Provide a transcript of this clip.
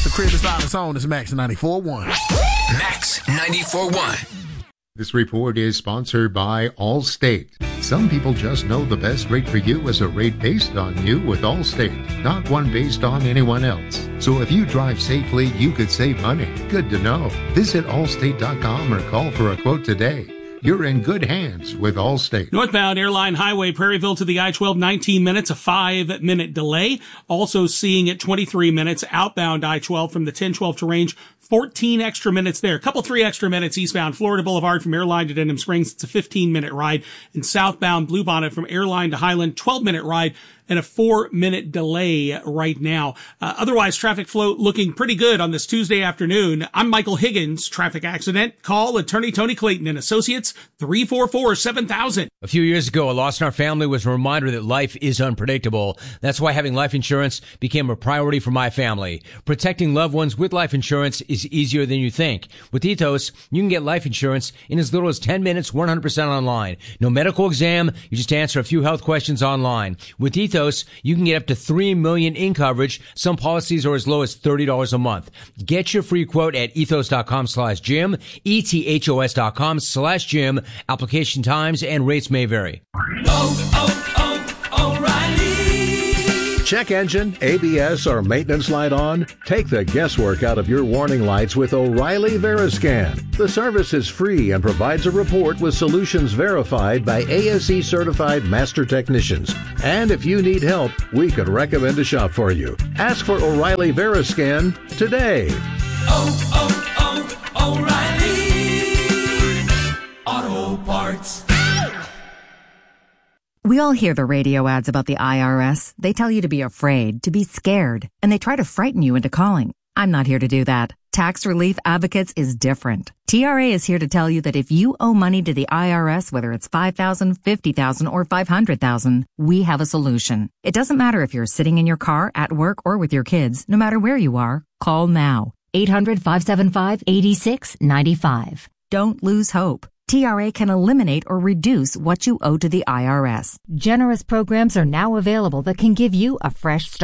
The crib is on its own. It's Max 94.1. Max 94.1. This report is sponsored by Allstate. Some people just know the best rate for you is a rate based on you with Allstate, not one based on anyone else. So if you drive safely, you could save money. Good to know. Visit allstate.com or call for a quote today. You're in good hands with Allstate. Northbound Airline Highway, Prairieville to the I-12, 19 minutes, a 5-minute delay. Also seeing it 23 minutes outbound I-12 from the 1012 to Range, 14 extra minutes there. A couple 3 extra minutes eastbound Florida Boulevard from Airline to Denham Springs. It's a 15-minute ride. And southbound Bluebonnet from Airline to Highland, 12-minute ride and a 4-minute delay right now. Otherwise, traffic flow looking pretty good on this Tuesday afternoon. I'm Michael Higgins. Traffic accident? Call attorney Tony Clayton and Associates, 344-7000. A few years ago, a loss in our family was a reminder that life is unpredictable. That's why having life insurance became a priority for my family. Protecting loved ones with life insurance is easier than you think. With Ethos, you can get life insurance in as little as 10 minutes, 100% online. No medical exam. You just answer a few health questions online. With Ethos, you can get up to $3 million in coverage. Some policies are as low as $30 a month. Get your free quote at ethos.com/Jim, ethos.com/Jim. Application times and rates may vary. O'Reilly. Check engine, ABS, or maintenance light on? Take the guesswork out of your warning lights with O'Reilly Veriscan. The service is free and provides a report with solutions verified by ASE certified master technicians. And if you need help, we could recommend a shop for you. Ask for O'Reilly Veriscan today. O'Reilly Auto Parts. We all hear the radio ads about the IRS. They tell you to be afraid, to be scared, and they try to frighten you into calling. I'm not here to do that. Tax Relief Advocates is different. TRA is here to tell you that if you owe money to the IRS, whether it's $5,000, $50,000, or $500,000, we have a solution. It doesn't matter if you're sitting in your car, at work, or with your kids. No matter where you are, call now. 800-575-8695. Don't lose hope. TRA can eliminate or reduce what you owe to the IRS. Generous programs are now available that can give you a fresh start.